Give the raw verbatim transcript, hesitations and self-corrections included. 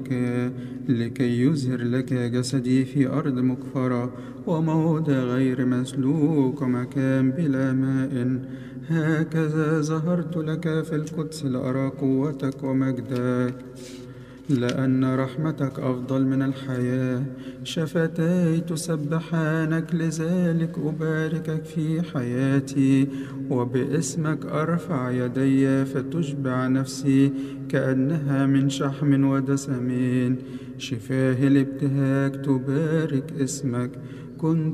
لكي يظهر لك جسدي في أرض مكفرة وموضع غير مسلوك ومكان بلا ماء. هكذا ظهرت لك في القدس لأرى قوتك ومجدك، لأن رحمتك أفضل من الحياة. شفتاي تسبحانك، لذلك أباركك في حياتي، وباسمك أرفع يدي فتشبع نفسي كأنها من شحم ودسم. شفاه الابتهاج تبارك اسمك. كنت